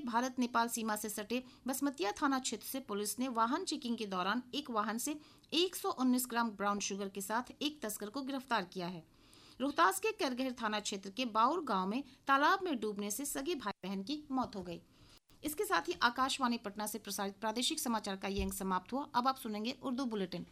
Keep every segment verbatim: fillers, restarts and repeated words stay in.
भारत नेपाल सीमा से सटे बसमतिया थाना क्षेत्र से पुलिस ने वाहन चेकिंग के दौरान एक वाहन से एक सौ उन्नीस ग्राम ब्राउन शुगर के साथ एक तस्कर को गिरफ्तार किया है। रोहतास के करगहर थाना क्षेत्र के बाउर गांव में तालाब में डूबने से सगे भाई बहन की मौत हो गई। इसके साथ ही आकाशवाणी पटना से प्रसारित प्रादेशिक समाचार का ये अंक समाप्त हुआ। अब आप सुनेंगे उर्दू बुलेटिन।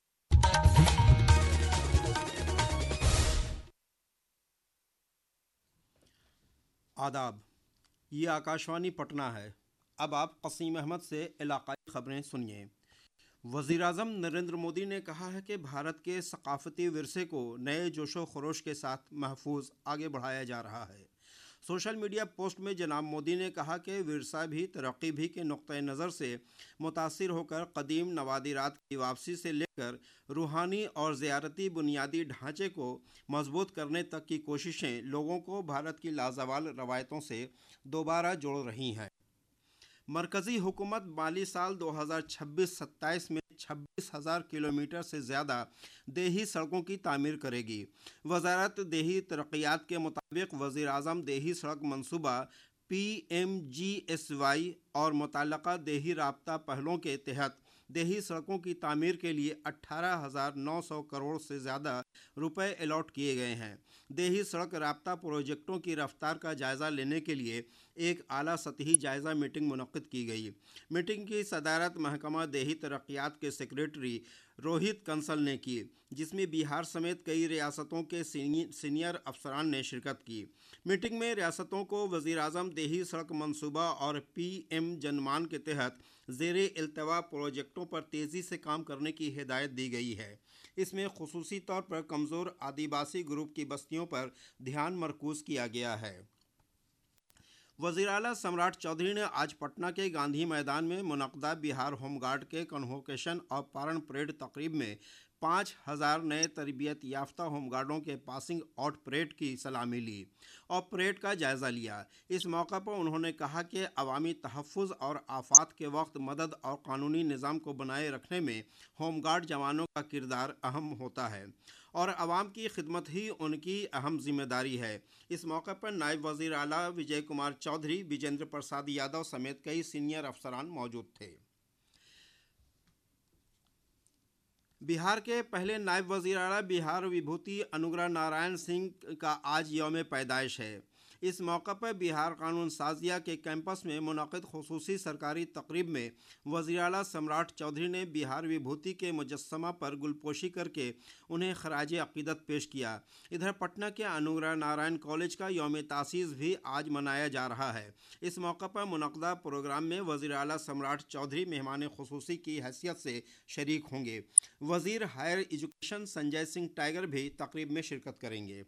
आदाब, ये आकाशवाणी पटना है। अब आप कसीम अहमद से इलाकाई खबरें सुनिए। वज़ीर-ए-आज़म नरेंद्र मोदी ने कहा है कि भारत के सकाफती विरसे को नए जोशो खरोश के साथ महफूज आगे बढ़ाया जा रहा है। सोशल मीडिया पोस्ट में जनाब मोदी ने कहा कि विरसा भी तरक्की भी के नुक्ते नज़र से मुतासिर होकर कदीम नवादिरात की वापसी से लेकर रूहानी और ज़ियारती बुनियादी ढांचे को मजबूत करने तक की कोशिशें लोगों को भारत की लाजवाल रवायतों से दोबारा जोड़ रही हैं। मरकज़ी हुकूमत माली साल दो हज़ार छब्बीस सत्ताईस में छब्बीस हज़ार किलोमीटर से ज़्यादा देही सड़कों की तामीर करेगी। वजारत देही तरक्यात के मुताबिक वज़ीर-ए-आज़म देही सड़क मंसूबा P M G S Y और मुतल्लका देही राब्ता पहलों के तहत देही सड़कों की तामीर के लिए अट्ठारह हज़ार नौ सौ करोड़ से ज़्यादा रुपए अलॉट किए गए हैं। देही सड़क राब्ता प्रोजेक्टों की रफ्तार का जायज़ा लेने के लिए एक आला सतही जायज़ा मीटिंग मुनक्किद की गई। मीटिंग की सदारत महकमा देही तरक्यात के सेक्रेटरी रोहित कंसल ने की, जिसमें बिहार समेत कई रियासतों के सीनियर अफसरान ने शिरकत की। मीटिंग में रियासतों को वज़ीर-ए-आज़म देही सड़क मंसूबा और पी एम जनमान के तहत ज़ेरे इल्तवा प्रोजेक्टों पर तेज़ी से काम करने की हिदायत दी गई है। इसमें खुसूसी तौर पर कमज़ोर आदिवासी ग्रुप की बस्तियों पर ध्यान मरकूज़ किया गया है। वज़ीर आला सम्राट चौधरी ने आज पटना के गांधी मैदान में मुनक़दा बिहार होमगार्ड के कन्वोकेशन और पारण परेड तकरीब में पाँच हज़ार नए तरबियत याफ्ता होमगार्डों के पासिंग आउट परेड की सलामी ली और परेड का जायज़ा लिया। इस मौका पर उन्होंने कहा कि अवामी तहफ़्फ़ुज़ और आफात के वक्त मदद और कानूनी निज़ाम को बनाए रखने में होमगार्ड जवानों का किरदार अहम होता है और आवाम की खिदमत ही उनकी अहम जिम्मेदारी है। इस मौके पर नायब वज़ीर आला विजय कुमार चौधरी, विजेंद्र प्रसाद यादव समेत कई सीनियर अफसरान मौजूद थे। बिहार के पहले नायब वज़ीर आला बिहार विभूति अनुग्रह नारायण सिंह का आज यौम पैदाइश है। इस मौका पर बिहार कानून साजिया के कैंपस में मुनक़िद खुसूसी सरकारी तकरीब में वज़ीर आला सम्राट चौधरी ने बिहार विभूति के मुजस्समा पर गुलपोशी करके उन्हें खराज अक़ीदत पेश किया। इधर पटना के अनुग्रह नारायण कॉलेज का यौम तासीस भी आज मनाया जा रहा है। इस मौका पर मुनक़दा प्रोग्राम में वज़ीर आला सम्राट चौधरी मेहमान खुसूसी की हैसियत से शरीक होंगे। वज़ीर higher education Sanjay Singh tiger भी तकरीब में शिरकत करेंगे।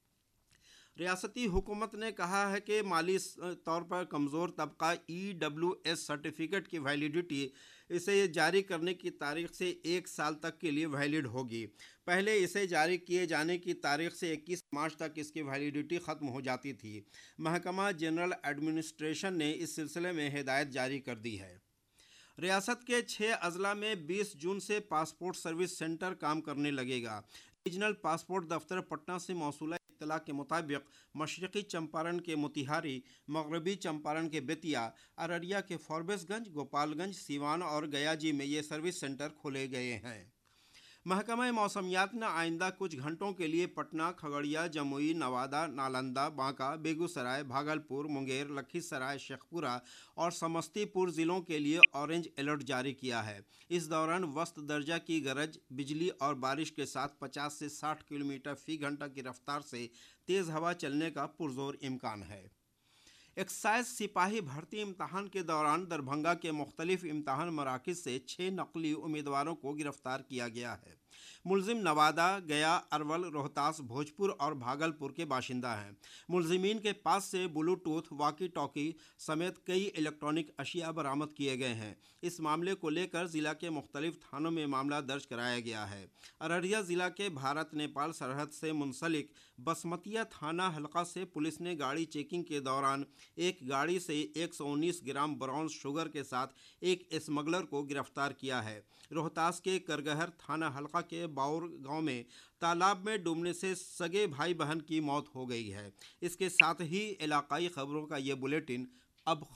रियासती हुकूमत ने कहा है कि माली तौर पर कमज़ोर तबका ई डब्ल्यू एस सर्टिफिकेट की वैलिडिटी इसे जारी करने की तारीख से एक साल तक के लिए वैलिड होगी। पहले इसे जारी किए जाने की तारीख से इक्कीस मार्च तक इसकी वैलिडिटी ख़त्म हो जाती थी। महकमा जनरल एडमिनिस्ट्रेशन ने इस सिलसिले में हिदायत जारी कर दी है। रियासत के छः अजला में बीस जून से पासपोर्ट सर्विस सेंटर काम करने लगेगा। रीजनल पासपोर्ट दफ्तर पटना से मौसूला इत्तला के मुताबिक मशरक़ी चंपारण के मोतिहारी, मगरबी चंपारण के बेतिया, अररिया के फॉरबिसगंज, गोपालगंज, सीवान और गयाजी में ये सर्विस सेंटर खोले गए हैं। महकमा मौसमियात ने आइंदा कुछ घंटों के लिए पटना, खगड़िया, जमुई, नवादा, नालंदा, बांका, बेगूसराय, भागलपुर, मुंगेर, लखीसराय, शेखपुरा और समस्तीपुर ज़िलों के लिए ऑरेंज अलर्ट जारी किया है। इस दौरान वस्त दर्जा की गरज, बिजली और बारिश के साथ पचास से साठ किलोमीटर फी घंटा की रफ्तार से तेज़ हवा चलने का पुरजोर इम्कान है। एक्साइज सिपाही भर्ती इम्तहान के दौरान दरभंगा के मुख्तलिफ इम्तहान मराकिज़ से छः नकली उम्मीदवारों को गिरफ्तार किया गया है। मुलजिम नवादा, गया, अरवल, रोहतास, भोजपुर और भागलपुर के बाशिंदा हैं। मुलजिमीन के पास से ब्लूटूथ, वाकी टॉकी समेत कई इलेक्ट्रॉनिक अशिया बरामद किए गए हैं। इस मामले को लेकर ज़िला के मुख्तलिफ थानों में मामला दर्ज कराया गया है। अररिया ज़िला के भारत नेपाल सरहद से मुंसलिक बसमतिया थाना हलका से पुलिस ने गाड़ी चेकिंग के दौरान एक गाड़ी से एक सौ उन्नीस ग्राम ब्राउन शुगर के साथ एक स्मगलर को गिरफ्तार किया है। रोहतास के करगहर थाना हलका के बाउर गांव में तालाब में डूबने से सगे भाई बहन की मौत हो गई है। इसके साथ ही इलाकाई खबरों का ये बुलेटिन अब